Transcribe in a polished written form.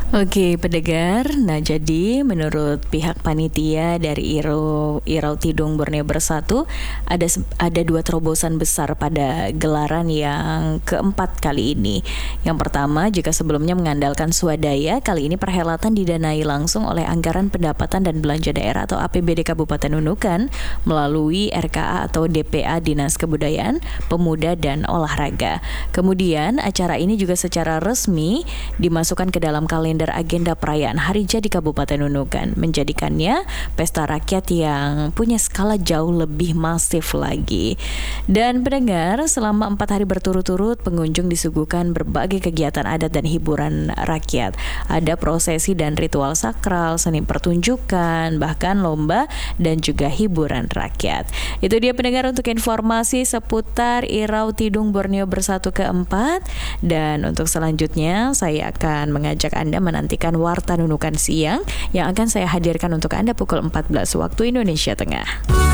Oke, pendengar. Nah, jadi menurut pihak panitia dari Irau Tidung Borneo Bersatu, ada dua terobosan besar pada gelaran yang keempat kali ini. Yang pertama, jika sebelumnya mengandalkan swadaya, kali ini perhelatan didanai langsung oleh Anggaran Pendapatan dan Belanja Daerah atau APBD Kabupaten Nunukan melalui RKA atau DPA Dinas Kebudayaan, Pemuda dan Olahraga. Kemudian, acara ini juga secara resmi dimasukkan ke dalam kalender agenda perayaan Hari Jadi Kabupaten Nunukan, menjadikannya pesta rakyat yang punya skala jauh lebih masif lagi. Dan pendengar, selama 4 hari berturut-turut pengunjung disuguhkan berbagai kegiatan adat dan hiburan rakyat. Ada prosesi dan ritual sakral, seni pertunjukan, bahkan lomba dan juga hiburan rakyat. Itu dia pendengar untuk informasi seputar Irau Tidung Borneo Bersatu keempat. Dan untuk selanjutnya saya akan mengajak Anda menantikan Warta Nunukan Siang yang akan saya hadirkan untuk Anda pukul 14 waktu Indonesia Tengah.